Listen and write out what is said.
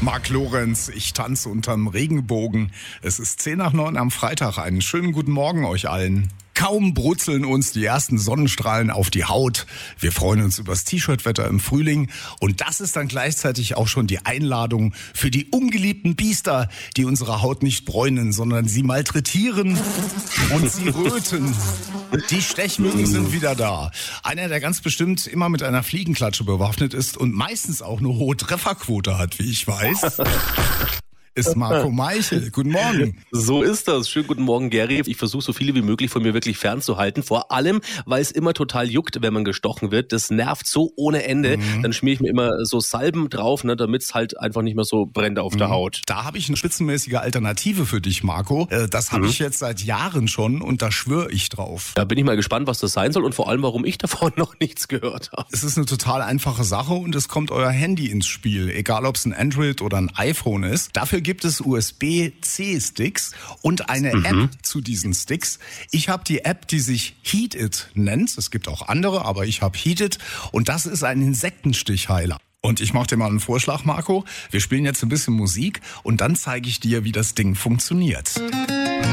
Marc Lorenz, ich tanze unterm Regenbogen. Es ist 8:50 am Freitag. Einen schönen guten Morgen euch allen. Kaum brutzeln uns die ersten Sonnenstrahlen auf die Haut. Wir freuen uns übers T-Shirt-Wetter im Frühling. Und das ist dann gleichzeitig auch schon die Einladung für die ungeliebten Biester, die unsere Haut nicht bräunen, sondern sie malträtieren und sie röten. Die Stechmücken sind wieder da. Einer, der ganz bestimmt immer mit einer Fliegenklatsche bewaffnet ist und meistens auch eine hohe Trefferquote hat, wie ich weiß, ist Marco Meichel. Guten Morgen. So ist das. Schönen guten Morgen, Gary. Ich versuche so viele wie möglich von mir wirklich fernzuhalten. Vor allem, weil es immer total juckt, wenn man gestochen wird. Das nervt so ohne Ende. Dann schmiere ich mir immer so Salben drauf, damit es halt einfach nicht mehr so brennt auf der Haut. Da habe ich eine spitzenmäßige Alternative für dich, Marco. Das habe ich jetzt seit Jahren schon und da schwöre ich drauf. Da bin ich mal gespannt, was das sein soll und vor allem, warum ich davon noch nichts gehört habe. Es ist eine total einfache Sache und es kommt euer Handy ins Spiel. Egal, ob es ein Android oder ein iPhone ist. Dafür gibt es USB-C-Sticks und eine App zu diesen Sticks. Ich habe die App, die sich Heat It nennt. Es gibt auch andere, aber ich habe Heat It und das ist ein Insektenstichheiler. Und ich mache dir mal einen Vorschlag, Marco. Wir spielen jetzt ein bisschen Musik und dann zeige ich dir, wie das Ding funktioniert.